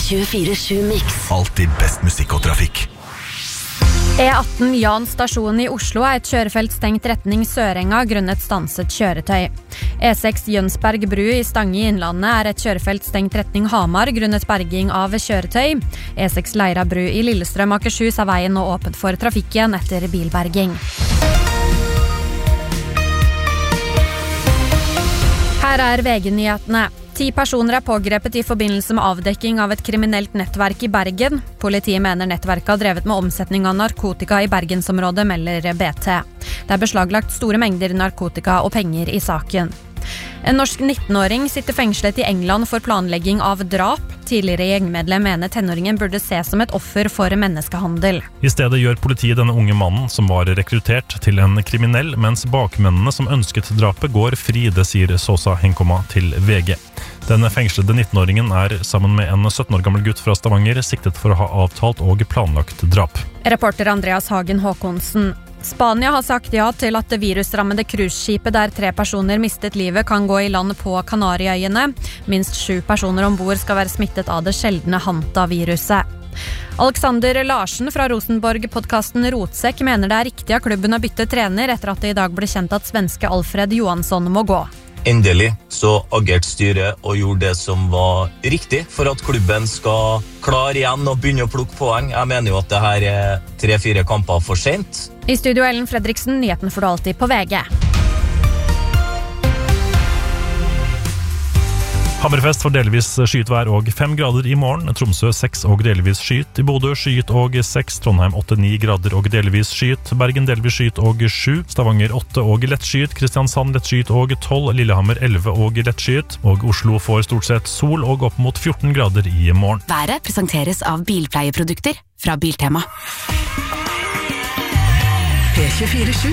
P24 Mix. Alltid best musikk og trafikk. E18 Jan stasjon i Oslo et kjørefelt stengt retning Sørenga grunnet stanset kjøretøy. E6 Jønsberg bru i Stange i Innlandet et kjørefelt stengt retning Hamar grunnet berging av kjøretøy. E6 Leira bru i Lillestrøm Akershus veien nå åpent for trafikk igjen etter bilberging. Her VG-nyhetene. 10 personer pågrepet i forbindelse med avdekking av et kriminelt nettverk i Bergen. Politiet mener nettverket har drevet med omsetning av narkotika i Bergensområdet, melder BT. Det beslaglagt store mengder narkotika og penger i saken. En norsk 19-åring sitter fengslet i England for planlegging av drap. Tidligere gjengmedlem mener tenåringen burde ses som et offer for menneskehandel. I stedet gjør politiet denne unge mannen som var rekruttert til en kriminell, mens bakmennene som ønsket drapet går fri, det sier Sosa Henkoma til VG. Denne fengslede 19-åringen sammen med en 17 år gammel gutt fra Stavanger siktet for å ha avtalt og planlagt drap. Reporter Andreas Hagen Håkonsen. Spania har sagt ja til at det virusrammede cruiseskipet der 3 personer mistet livet kan gå i land på Kanariøyene. Minst 7 personer ombord skal være smittet av det sjeldne Hanta-viruset. Alexander Larsen fra Rosenborg-podcasten Rotsekk mener det riktig av klubben å bytte trener etter at det i dag ble kjent at svenske Alfred Johansson må gå. Endelig så agerte styret og gjorde det som var riktig for at klubben skal klare igjen og begynne å plukke poeng. Jeg mener jo at det her 3-4 kamper for sent. I studio Ellen Fredriksen, nyheten får du alltid på VG. Hammerfest for delvis skyet vær og 5 grader i morgen. Tromsø 6 og delvis skyet. I Bodø skyet og 6. Trondheim 8-9 grader og delvis skyet. Bergen delvis skyet og 7. Stavanger 8 og lett skyet. Kristiansand lett skyet og 12. Lillehammer 11 og lett skyet. Og Oslo får stort sett sol og opp mot 14 grader i morgen. Været presenteres av bilpleieprodukter fra Biltema. P24